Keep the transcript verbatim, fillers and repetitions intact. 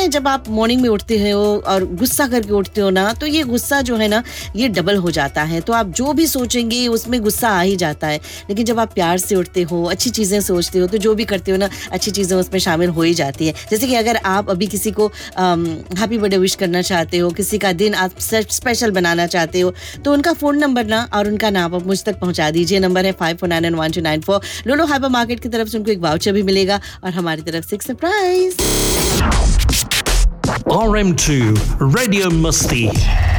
है जब आप मॉर्निंग में उठते हो और गुस्सा करके उठते हो ना, तो ये गुस्सा जो है ना ये डबल हो जाता है, तो आप जो भी सोचेंगे उसमें गुस्सा आ ही जाता है। लेकिन जब आप प्यार से उठते हो, अच्छी चीज़ें सोचते हो, तो जो भी करते हो ना अच्छी चीज़ें उसमें शामिल हो ही जाती है। जैसे कि अगर आप अभी किसी को हैप्पी बर्थडे विश करना चाहते हो, किसी का दिन आप स्पेशल बनाना चाहते हो, तो उनका फ़ोन नंबर ना और उनका नाम आप मुझ तक पहुंचा दीजिए। नंबर है five four nine nine one two nine four. लोलो हाइपर मार्केट की तरफ से उनको एक वाउचर भी मिलेगा और हमारी तरफ से एक surprise. R M two Radio Musti